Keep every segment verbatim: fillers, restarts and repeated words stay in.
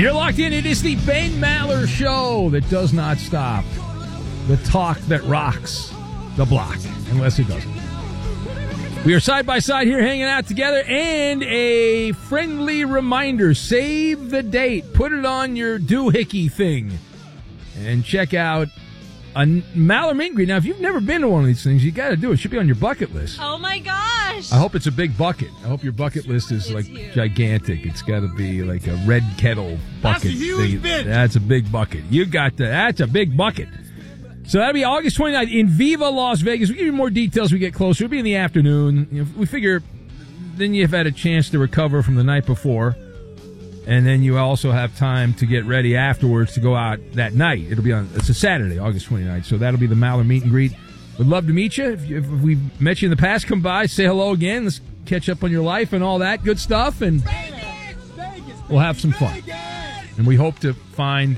You're locked in. It is the Ben Maller Show that does not stop. The talk that rocks the block, unless it doesn't. We are side by side here hanging out together, and a friendly reminder, save the date. Put it on your doohickey thing and check out a Maller Meet and Greet. Now, if you've never been to one of these things, you got to do it. It should be on your bucket list. Oh, my gosh. I hope it's a big bucket. I hope your bucket list is, It's like, huge. gigantic. It's got to be like a red kettle bucket. That's a huge thing. bitch. That's a big bucket. You got that. That's a big bucket. So that'll be August twenty-ninth in Viva Las Vegas. We'll give you more details as we get closer. It'll be in the afternoon. You know, we figure then you've had a chance to recover from the night before, and then you also have time to get ready afterwards to go out that night. It'll be on, it's a Saturday, August twenty-ninth, so that'll be the Maller Meet and Greet. Would love to meet you. If, you, if we've met you in the past, come by, say hello again. Let's catch up on your life and all that good stuff, and we'll have some fun. And we hope to find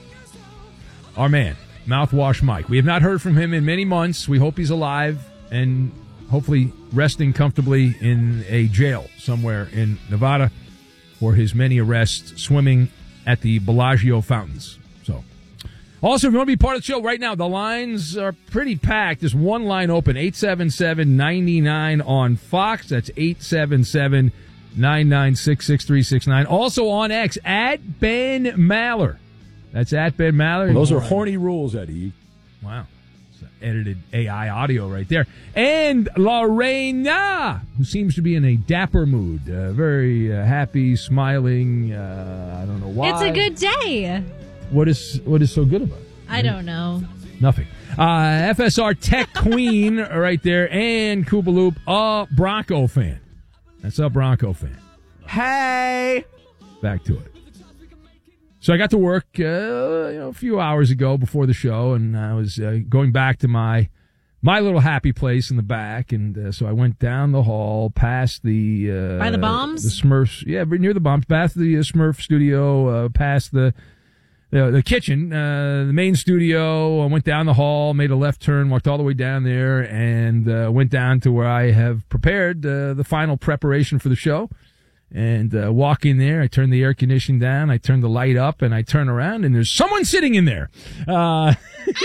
our man, Mouthwash Mike. We have not heard from him in many months. We hope he's alive and hopefully resting comfortably in a jail somewhere in Nevada for his many arrests swimming at the Bellagio fountains. So, also, if you want to be part of the show right now, the lines are pretty packed. There's one line open, eight seven seven, nine nine on Fox. That's eight seven seven, nine nine six, six three six nine. Also on X, at Ben Maller. That's at Ben Maller. Well, those are horny rules, Eddie. Wow. It's edited A I audio right there. And Lorena, who seems to be in a dapper mood. Uh, very uh, happy, smiling. Uh, I don't know why. It's a good day. What is what is so good about it? I don't know. Nothing. Uh, F S R Tech Queen right there. And Koopaloop, a Bronco fan. That's a Bronco fan. Hey! Back to it. So I got to work uh, you know, a few hours ago before the show, and I was uh, going back to my my little happy place in the back, and uh, so I went down the hall, past the uh, By the bombs? the Smurfs, yeah, near the bombs, past the uh, Smurf studio, uh, past the the, the kitchen, uh, the main studio. I went down the hall, made a left turn, walked all the way down there, and uh, went down to where I have prepared uh, the final preparation for the show. And uh, walk in there, I turn the air conditioning down, I turn the light up, and I turn around, and there's someone sitting in there. Uh,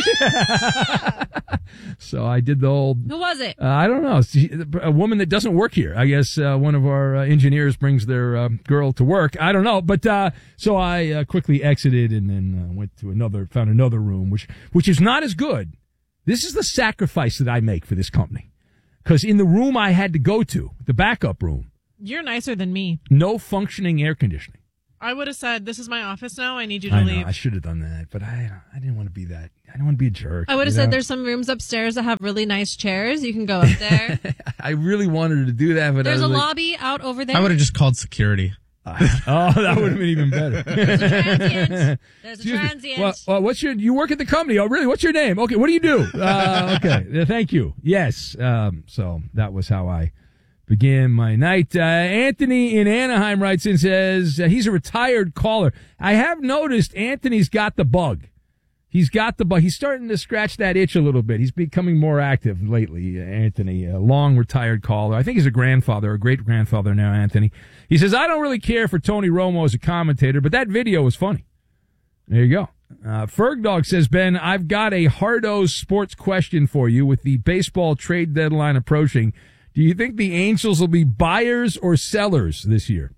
so I did the old... Who was it? Uh, I don't know. She, a woman that doesn't work here. I guess uh, one of our uh, engineers brings their uh, girl to work. I don't know. But uh, so I uh, quickly exited and then uh, went to another, found another room, which which is not as good. This is the sacrifice that I make for this company. Because in the room I had to go to, the backup room, You're nicer than me. no functioning air conditioning. I would have said, this is my office now. I need you to I leave. know, I should have done that, but I I didn't want to be that. I didn't want to be a jerk. I would have you said know? there's some rooms upstairs that have really nice chairs. You can go up there. I really wanted to do that, but There's I a was like, lobby out over there. I would have just called security. oh, that would have been even better. There's a transient. There's a Excuse me. transient. Well, well, what's your? You work at the company? Oh, really? What's your name? Okay, what do you do? Uh, okay, Uh, thank you. Yes. Um, so that was how I began my night. Uh, Anthony in Anaheim writes in, says uh, he's a retired caller. I have noticed Anthony's got the bug. He's got the bug. He's starting to scratch that itch a little bit. He's becoming more active lately, uh, Anthony, a long retired caller. I think he's a grandfather, a great-grandfather now, Anthony. He says, I don't really care for Tony Romo as a commentator, but that video was funny. There you go. Uh, Ferg Dog says, Ben, I've got a hard-nosed sports question for you with the baseball trade deadline approaching. Do you think the Angels will be buyers or sellers this year?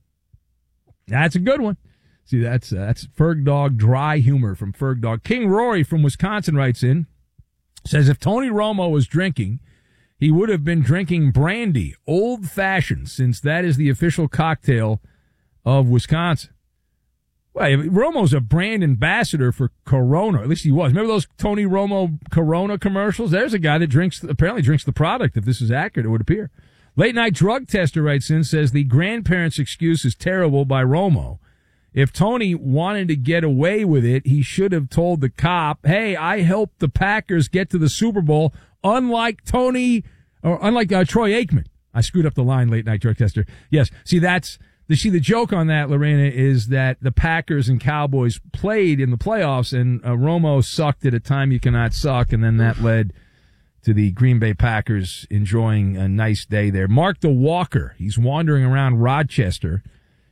That's a good one. See, that's uh, that's Ferg Dog dry humor from Ferg Dog. King Rory from Wisconsin writes in, says if Tony Romo was drinking, he would have been drinking brandy, old-fashioned, since that is the official cocktail of Wisconsin. Well, Romo's a brand ambassador for Corona. At least he was. Remember those Tony Romo Corona commercials? There's a guy that drinks, apparently drinks the product. If this is accurate, it would appear. Late Night Drug Tester writes in, says the grandparents' excuse is terrible by Romo. If Tony wanted to get away with it, he should have told the cop, hey, I helped the Packers get to the Super Bowl, unlike Tony, or unlike uh, Troy Aikman. I screwed up the line, Late Night Drug Tester. Yes, see, that's, the, see, the joke on that, Lorena, is that the Packers and Cowboys played in the playoffs, and uh, Romo sucked at a time you cannot suck, and then that led to the Green Bay Packers enjoying a nice day there. Mark the Walker, he's wandering around Rochester,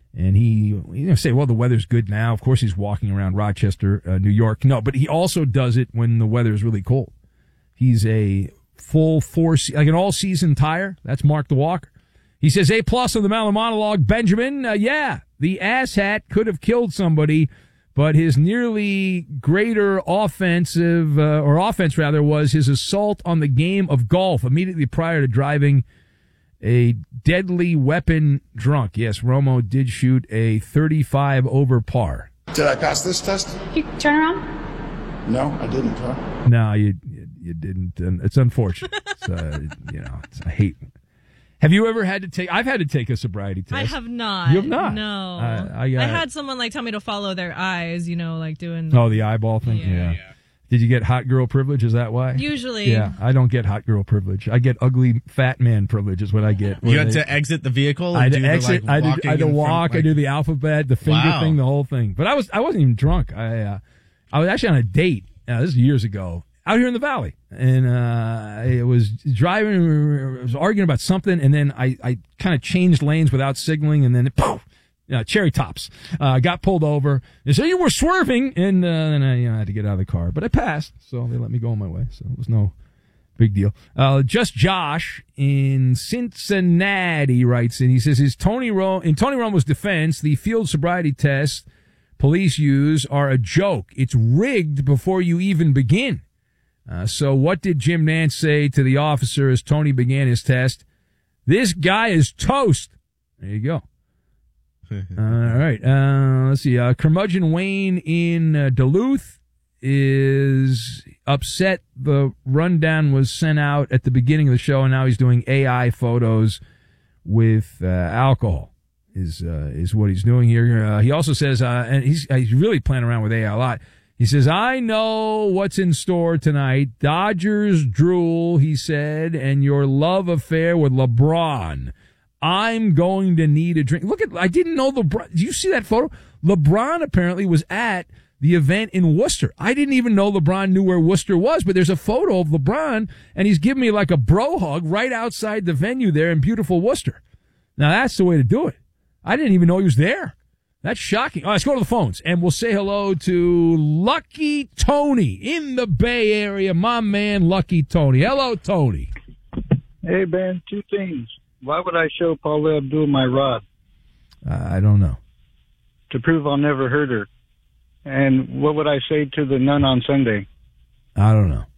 And he, you know, say, well, the weather's good now. Of course, he's walking around Rochester, uh, New York. No, but he also does it when the weather is really cold. He's a full four, like an all-season tire. That's Mark the Walker. He says, A plus on the Malin monologue. Benjamin, uh, yeah, the asshat could have killed somebody, but his nearly greater offensive, uh, or offense rather, was his assault on the game of golf immediately prior to driving a deadly weapon drunk. Yes, Romo did shoot a thirty-five over par. Did I pass this test? You turn around? No, I didn't, huh? No, you you didn't. And it's unfortunate. It's, uh, you know, it's, I hate. Have you ever had to take? I've had to take a sobriety test. I have not. You have not? No. Uh, I, I got, had someone like tell me to follow their eyes. You know, like doing. Oh, the eyeball thing. Yeah. Yeah. yeah. Did you get hot girl privilege? Is that why? Usually. Yeah, I don't get hot girl privilege. I get ugly fat man privilege is what I get. You had they, to exit the vehicle? I had to do exit. The, like, I did. I had to walking in walk. front, like, I do the alphabet, the finger Wow. thing, the whole thing. But I was. I wasn't even drunk. I. Uh, I was actually on a date. Uh, this is years ago, out here in the valley, and uh, I was driving. I was arguing about something, and then I. I kind of changed lanes without signaling, and then it, poof. Uh, cherry tops. Uh, got pulled over. They said you were swerving, and uh, then I, you know, I had to get out of the car. But I passed, so they let me go on my way. So it was no big deal. Uh, just Josh in Cincinnati writes in. He says, "His Tony Ro- in Tony Romo's defense, the field sobriety tests police use are a joke. It's rigged before you even begin. Uh, so what did Jim Nantz say to the officer as Tony began his test? This guy is toast." There you go. All right. Uh, let's see. Uh, Curmudgeon Wayne in uh, Duluth is upset the rundown was sent out at the beginning of the show, and now he's doing A I photos with uh, alcohol. Is uh, is what he's doing here. Uh, he also says, uh, and he's he's really playing around with A I a lot. He says, "I know what's in store tonight. Dodgers drool," he said, "and your love affair with LeBron. I'm going to need a drink." Look at, I didn't know LeBron. Did you see that photo? LeBron apparently was at the event in Worcester. I didn't even know LeBron knew where Worcester was, but there's a photo of LeBron, and he's giving me like a bro hug right outside the venue there in beautiful Worcester. Now, that's the way to do it. I didn't even know he was there. That's shocking. All right, let's go to the phones, and we'll say hello to Lucky Tony in the Bay Area. My man, Lucky Tony. Hello, Tony. Hey, Ben, two things. Why would I show Paula Abdul my rod? Uh, I don't know. To prove I'll never hurt her. And what would I say to the nun on Sunday? I don't know.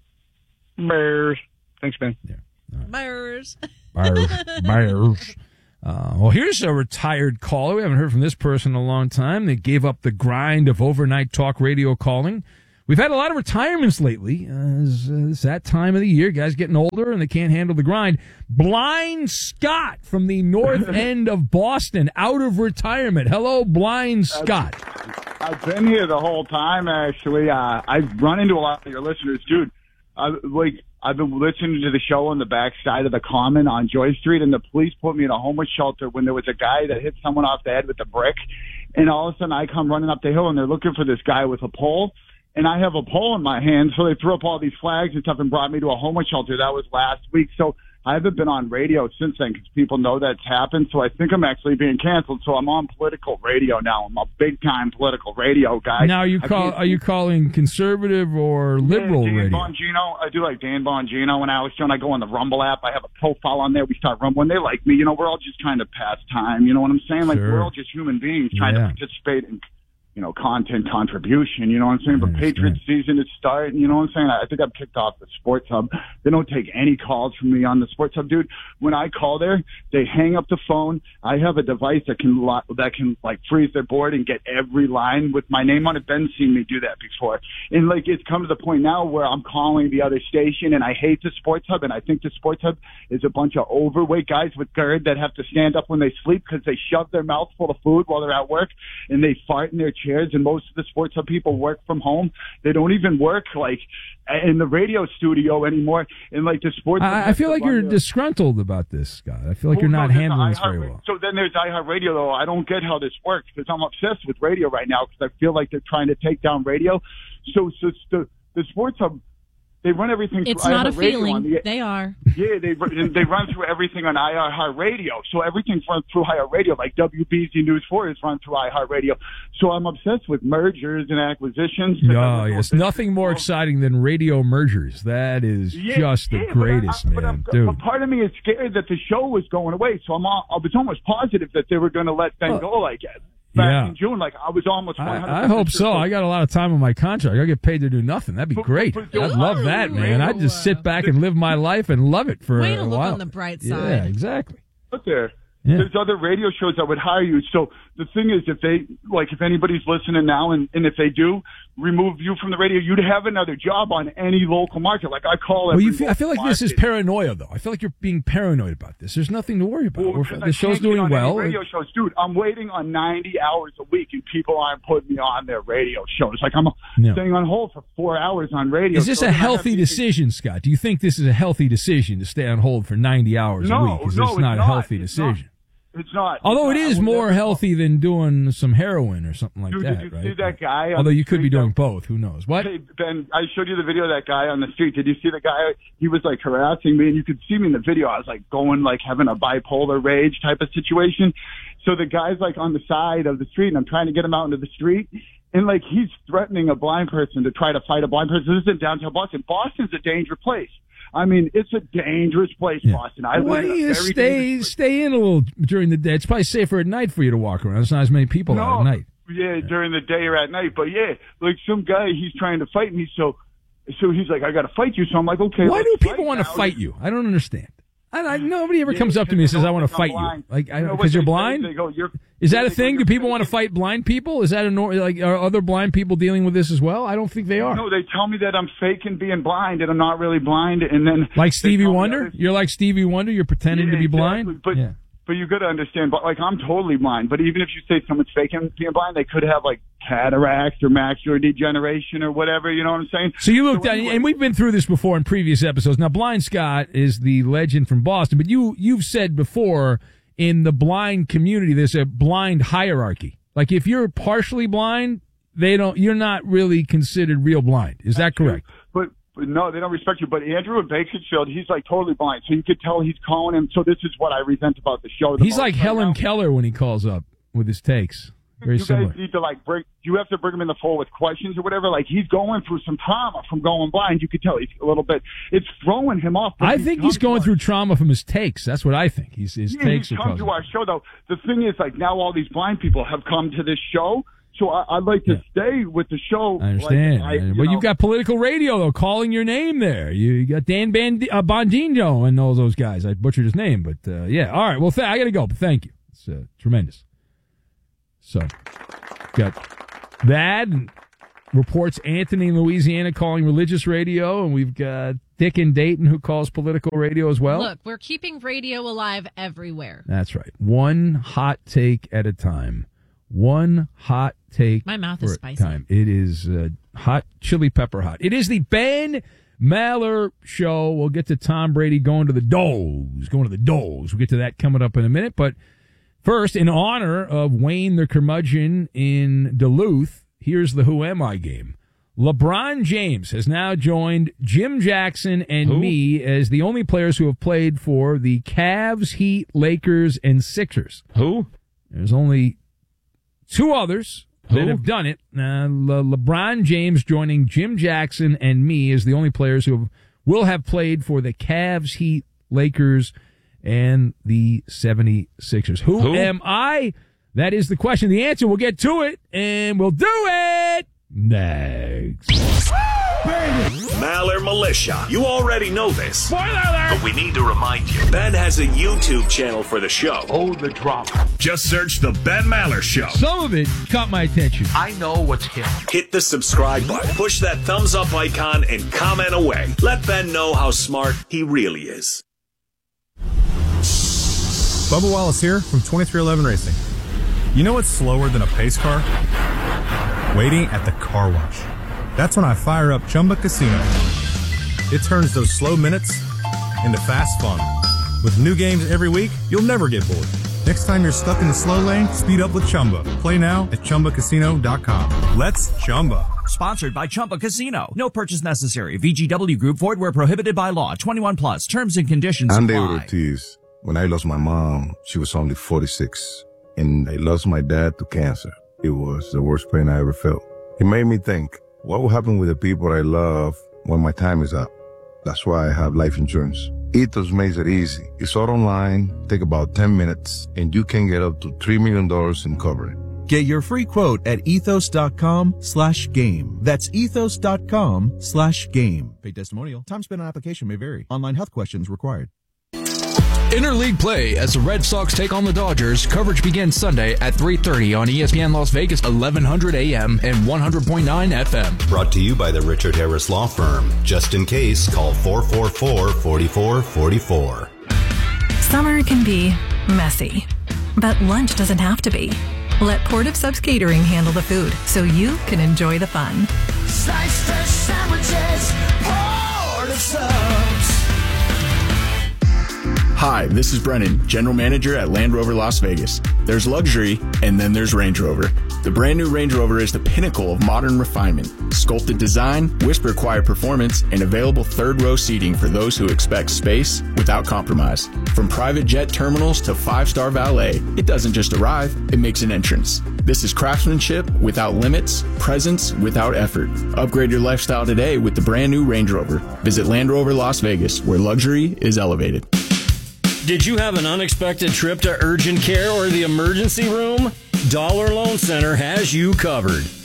Bears. Thanks, Ben. Yeah. Bears. Bears. Bears. Uh, well, here's a retired caller. We haven't heard from this person in a long time. They gave up the grind of overnight talk radio calling. We've had a lot of retirements lately. Uh, it's, uh, it's that time of the year. Guys getting older and they can't handle the grind. Blind Scott from the north end of Boston, out of retirement. Hello, Blind Scott. I've been here the whole time, actually. Uh, I've run into a lot of your listeners. Dude, I, like, I've been listening to the show on the backside of the Common on Joy Street, and the police put me in a homeless shelter when there was a guy that hit someone off the head with a brick. And all of a sudden, I come running up the hill, and they're looking for this guy with a pole. And I have a pole in my hand, so they threw up all these flags and stuff and brought me to a homeless shelter. That was last week. So I haven't been on radio since then because people know that's happened. So I think I'm actually being canceled. So I'm on political radio now. I'm a big-time political radio guy. Now, are you, call, are you calling conservative or liberal yeah, Dan radio? Bongino. I do like Dan Bongino. When I was doing, I go on the Rumble app. I have a profile on there. We start rumbling. They like me. You know, we're all just trying to pass time. You know what I'm saying? Like, Sure. we're all just human beings trying Yeah. to participate in, you know, content contribution, you know what I'm saying? I But understand. Patriots season is starting, you know what I'm saying? I think I've kicked off the Sports Hub. They don't take any calls from me on the Sports Hub, dude. When I call there, they hang up the phone. I have a device that can lo- that can like freeze their board and get every line with my name on it. Ben's seen me do that before. And like it's come to the point now where I'm calling the other station and I hate the Sports Hub, and I think the Sports Hub is a bunch of overweight guys with GERD that have to stand up when they sleep because they shove their mouth full of food while they're at work, and they fart in their chairs, and most of the Sports Hub people work from home. They don't even work like in the radio studio anymore. And like the Sports Hub I, I has feel to like run you're their- disgruntled about this, Scott. I feel like you're Well, not no, there's handling this iHeart- very well. So then there's iHeartRadio, though. I don't get how this works because I'm obsessed with radio right now because I feel like they're trying to take down radio. So, so the, the Sports Hub they run everything. It's through not a iHeartRadio feeling. on the- They are. Yeah, they they run through everything on iHeartRadio. So everything's run through iHeartRadio. Like W B Z News four is run through iHeartRadio. So I'm obsessed with mergers and acquisitions. Oh, yes. Nothing more exciting than radio mergers. That is Yeah, just the yeah, but greatest, I, but man. I'm- Dude. But part of me is scared that the show was going away. So I'm all, I was almost positive that they were going to let Ben Oh. go like back Yeah. in June. Like I was almost one hundred percent I, I hope so. sure. I got a lot of time on my contract. I get paid to do nothing. That'd be But- great. but- but- I'd love that, man. I'd just sit back and live my life and love it for Way a to look while. on the bright Yeah, side. exactly. Out there. Yeah. There's other radio shows that would hire you. So the thing is, if they, like, if anybody's listening now and, and if they do remove you from the radio, you'd have another job on any local market. Like I call it. Well, you feel, I feel like this is paranoia, though. I feel like you're being paranoid about this. There's nothing to worry about. Well, We're- because I the show's can't get doing on any well. Radio shows, dude. I'm waiting on ninety hours a week, and people aren't putting me on their radio shows. Like I'm No. staying on hold for four hours on radio. Is this So a then I have healthy these- decision, Scott? Do you think this is a healthy decision to stay on hold for ninety hours No, a week? Is no, this it's not a not. healthy It's not. decision? It's not. Although it It's not. is I will more never- healthy than doing some heroin or something like Dude, that, did you right? see that guy? on Although the you could be street doing that- both. Who knows? What? Hey, Ben, I showed you the video of that guy on the street. Did you see the guy? He was like harassing me, and you could see me in the video. I was like going, like having a bipolar rage type of situation. So the guy's like on the side of the street, and I'm trying to get him out into the street. And like he's threatening a blind person to try to fight a blind person. This is in downtown Boston. Boston's a dangerous place. I mean, it's a dangerous place, Yeah. Boston. I Why live do in a you very stay dangerous place. stay in a little during the day? It's probably safer at night for you to walk around. There's not as many people out at night. Yeah, during the day or at night. But yeah, like some guy, he's trying to fight me. So, so he's like, I got to fight you. So I'm like, okay. Why let's do people fight want to now. fight you? I don't understand. I, I nobody ever Yeah, comes up to me and because says, they "I want to don't fight think I'm blind. you." Like, I You know don't what because you're they say? blind. They go, "You're-" Is that a they go, thing? Do "You're people want to faking." fight blind people? Is that a nor- like are other blind people dealing with this as well? I don't think they are. No, they tell me that I'm faking being blind and I'm not really blind. And then Like they Stevie tell me Wonder? others- You're like Stevie Wonder. You're pretending Yeah, to be exactly. blind. But yeah. but you got to understand. But like I'm totally blind. But even if you say someone's faking being blind, they could have like cataracts or macular degeneration or whatever. You know what I'm saying? So you looked So at, anyway- and we've been through this before in previous episodes. Now, Blind Scott is the legend from Boston, but you you've said before in the blind community there's a blind hierarchy. Like if you're partially blind, they don't. You're not really considered real blind. Is that correct? But, but no, they don't respect you. But Andrew in Bakersfield, he's like totally blind, so you could tell he's calling him. So this is what I resent about the show. the He's most like right Helen now. Keller when he calls up with his takes. Very you similar. guys need to like bring. You have to bring him in the fold with questions or whatever. Like he's going through some trauma from going blind. You could tell he's a little bit. It's throwing him off. but I he's think come he's to going our- through trauma from his takes. That's what I think. He's, his Yeah, takes he's are come causing. to our show though. The thing is, like now all these blind people have come to this show. So I, I'd like to Yeah. stay with the show. I understand. Like, I, you but know, you've got political radio, though, calling your name there. You, you got Dan Band- uh, Bongino and all those guys. I butchered his name, but uh, yeah. All right. Well, th- I got to go, but thank you. It's uh, tremendous. So, got that. And reports Anthony in Louisiana calling religious radio, and we've got Dick in Dayton who calls political radio as well. Look, we're keeping radio alive everywhere. That's right. One hot take at a time. One hot take. My mouth for is a spicy. Time. It is uh, hot, chili pepper hot. It is the Ben Maller Show. We'll get to Tom Brady going to the Dogs. Going to the Dogs. We'll get to that coming up in a minute. But first, in honor of Wayne the Curmudgeon in Duluth, here's the Who Am I game. LeBron James has now joined Jim Jackson and Who? me as the only players who have played for the Cavs, Heat, Lakers, and Sixers. Who? There's only two others Who? that have done it. Uh, Le- LeBron James joining Jim Jackson and me as the only players who have, will have played for the Cavs, Heat, Lakers, and the seventy-sixers. Who, Who? am I? That is the question. The answer, we'll get to it, and we'll do it next. Maller Militia. You already know this. Spoiler alert! But we need to remind you. Ben has a YouTube channel for the show. Oh, the drama. Just search The Ben Maller Show. Some of it caught my attention. I know what's hip. Hit the subscribe button, push that thumbs up icon, and comment away. Let Ben know how smart he really is. Bubba Wallace here from twenty-three eleven Racing. You know what's slower than a pace car? Waiting at the car wash. That's when I fire up Chumba Casino. It turns those slow minutes into fast fun. With new games every week, you'll never get bored. Next time you're stuck in the slow lane, speed up with Chumba. Play now at Chumba Casino dot com. Let's Chumba. Sponsored by Chumba Casino. No purchase necessary. V G W Group. Void where prohibited by law. twenty-one plus. Terms and conditions I'm apply. David Ortiz. When I lost my mom, she was only forty-six. And I lost my dad to cancer. It was the worst pain I ever felt. It made me think, what will happen with the people I love when my time is up? That's why I have life insurance. Ethos makes it easy. It's all online, take about ten minutes, and you can get up to three million dollars in coverage. Get your free quote at ethos.com slash game. That's ethos.com slash game. Paid testimonial. Time spent on application may vary. Online health questions required. Interleague play as the Red Sox take on the Dodgers. Coverage begins Sunday at three thirty on E S P N Las Vegas, eleven hundred A M and one hundred point nine F M. Brought to you by the Richard Harris Law Firm. Just in case, call four four four, four four four four. Summer can be messy, but lunch doesn't have to be. Let Portive Subs Catering handle the food so you can enjoy the fun. Sliced fresh sandwiches, Portive Subs. Hi, this is Brennan, General Manager at Land Rover Las Vegas. There's luxury, and then there's Range Rover. The brand new Range Rover is the pinnacle of modern refinement. Sculpted design, whisper-quiet performance, and available third-row seating for those who expect space without compromise. From private jet terminals to five-star valet, it doesn't just arrive, it makes an entrance. This is craftsmanship without limits, presence without effort. Upgrade your lifestyle today with the brand new Range Rover. Visit Land Rover Las Vegas, where luxury is elevated. Did you have an unexpected trip to urgent care or the emergency room? Dollar Loan Center has you covered.